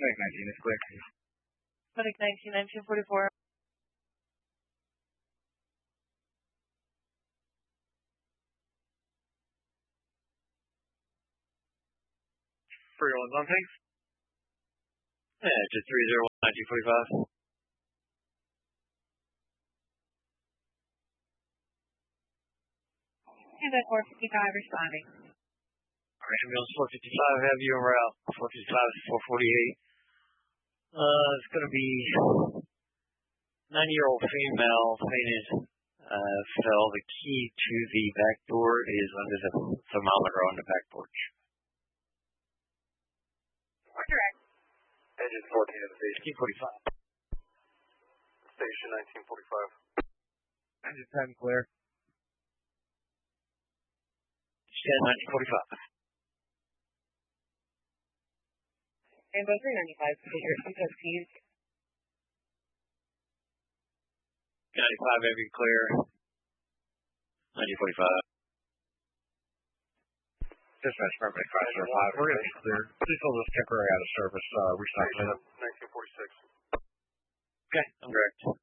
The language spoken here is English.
Medic 19 is clear. Medic 19, 1944. On things? Yeah, just 301, 1945. And then 455 responding. All right, ambulance 455, have you en route. 455 is 448. It's going to be 90-year-old female fainted, fell. The key to the back door is under the thermometer on the back porch. Direct. Engine 14 of the station. 1945. Station 1945. Engine 10 clear. Stand 1945. Rainbow 395, clear. Because keys. 95, have you clear. 1945. Dispatch permit, Chrysler 5. We're going to be cleared. Please hold this temporary out of service. Restock minute. 1946. Okay, I'm direct.